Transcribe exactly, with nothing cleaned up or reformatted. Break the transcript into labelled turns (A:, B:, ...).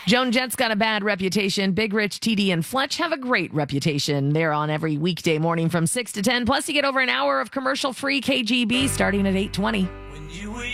A: Joan Jett's got a bad reputation. Big Rich, T D, and Fletch have a great reputation. They're on every weekday morning from six to ten. Plus, you get over an hour of commercial-free K G B starting at eight twenty.